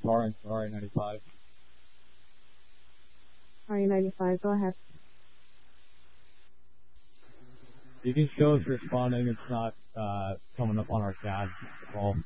Sorry, 95. RA95, go ahead. You can show us responding. It's not coming up on our CAD call.